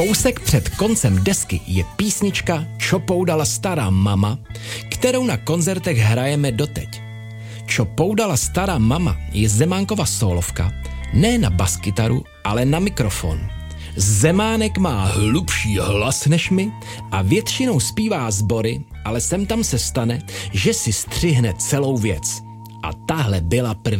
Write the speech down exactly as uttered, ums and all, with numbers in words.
Kousek před koncem desky je písnička Čo poudala stará mama, kterou na koncertech hrajeme doteď. Čo poudala stará mama je Zemánkova sólovka, ne na baskytaru, ale na mikrofon. Zemánek má hlubší hlas než my a většinou zpívá sbory, ale sem tam se stane, že si střihne celou věc. A tahle byla první.